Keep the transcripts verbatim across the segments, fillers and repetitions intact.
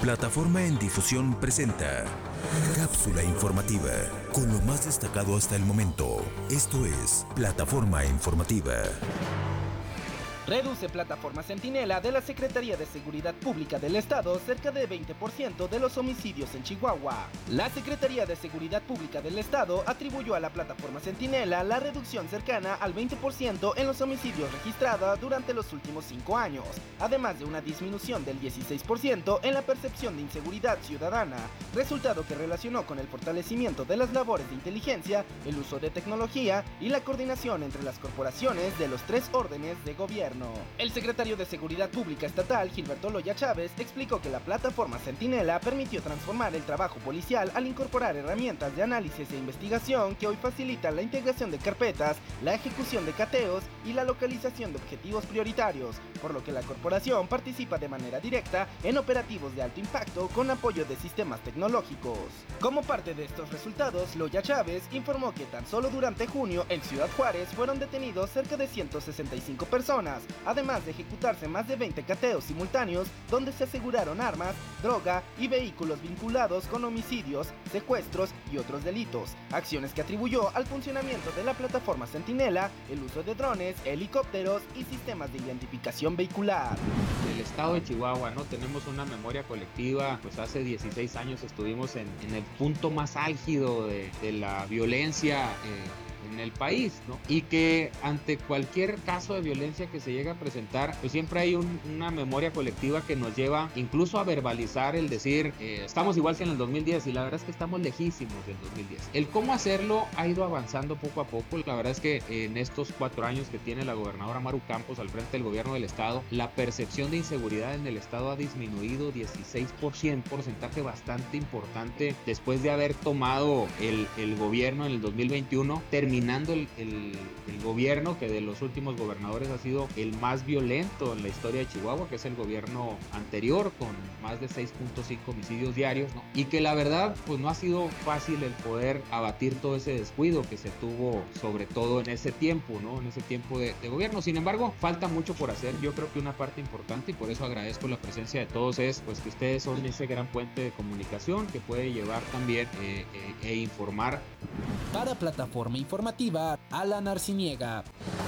Plataforma en Difusión presenta Cápsula Informativa, con lo más destacado hasta el momento. Esto es Plataforma Informativa. Reduce Plataforma Centinela de la Secretaría de Seguridad Pública del Estado cerca de veinte por ciento de los homicidios en Chihuahua. La Secretaría de Seguridad Pública del Estado atribuyó a la Plataforma Centinela la reducción cercana al veinte por ciento en los homicidios registrada durante los últimos cinco años, además de una disminución del dieciséis por ciento en la percepción de inseguridad ciudadana, resultado que relacionó con el fortalecimiento de las labores de inteligencia, el uso de tecnología y la coordinación entre las corporaciones de los tres órdenes de gobierno. El secretario de Seguridad Pública Estatal, Gilberto Loya Chávez, explicó que la plataforma Centinela permitió transformar el trabajo policial al incorporar herramientas de análisis e investigación que hoy facilitan la integración de carpetas, la ejecución de cateos y la localización de objetivos prioritarios, por lo que la corporación participa de manera directa en operativos de alto impacto con apoyo de sistemas tecnológicos. Como parte de estos resultados, Loya Chávez informó que tan solo durante junio en Ciudad Juárez fueron detenidos cerca de ciento sesenta y cinco personas, además de ejecutarse más de veinte cateos simultáneos donde se aseguraron armas, droga y vehículos vinculados con homicidios, secuestros y otros delitos, acciones que atribuyó al funcionamiento de la plataforma Centinela, el uso de drones, helicópteros y sistemas de identificación vehicular. El estado de Chihuahua, ¿no? Tenemos una memoria colectiva, pues hace dieciséis años estuvimos en, en el punto más álgido de, de la violencia eh, en el país, ¿no? Y que ante cualquier caso de violencia que se llegue a presentar, pues siempre hay un, una memoria colectiva que nos lleva incluso a verbalizar el decir, eh, estamos igual que en el dos mil diez, y la verdad es que estamos lejísimos del dos mil diez. El cómo hacerlo ha ido avanzando poco a poco. La verdad es que en estos cuatro años que tiene la gobernadora Maru Campos al frente del gobierno del estado, la percepción de inseguridad en el estado ha disminuido dieciséis por ciento, porcentaje bastante importante después de haber tomado el, el gobierno en el dos mil veintiuno, terminando el, el, el gobierno que de los últimos gobernadores ha sido el más violento en la historia de Chihuahua, que es el gobierno anterior, con más de seis punto cinco homicidios diarios, ¿no? Y que la verdad pues no ha sido fácil el poder abatir todo ese descuido que se tuvo, sobre todo en ese tiempo, ¿no? En ese tiempo de, de gobierno. Sin embargo, falta mucho por hacer. Yo creo que una parte importante, y por eso agradezco la presencia de todos, es pues que ustedes son ese gran puente de comunicación que puede llevar también eh, eh, e informar. Para Plataforma Informativa, Alan Arciniega.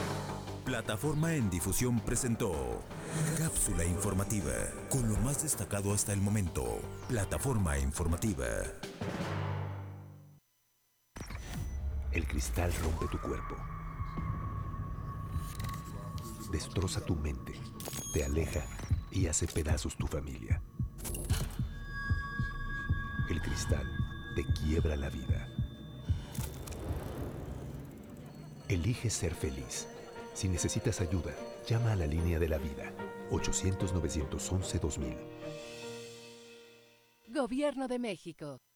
Plataforma en Difusión presentó Cápsula Informativa, con lo más destacado hasta el momento. Plataforma Informativa. El cristal rompe tu cuerpo, destroza tu mente, te aleja y hace pedazos tu familia. El cristal te quiebra la vida. Elige ser feliz. Si necesitas ayuda, llama a la línea de la vida, ochocientos, novecientos once, dos mil. Gobierno de México.